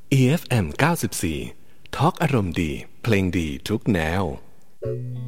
EFM 94ทอล์กอารมณ์ดีเพลงดีทุกแนว